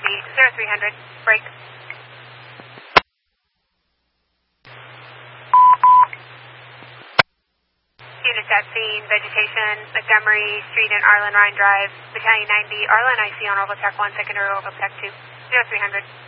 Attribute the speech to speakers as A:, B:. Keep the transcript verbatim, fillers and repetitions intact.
A: ninety, zero three hundred, break. Units at scene, vegetation, Montgomery Street and Arlen Rhine Drive, Battalion ninety, Arlen I C on Orbital Tech one, secondary Orbital Tech two, zero three hundred.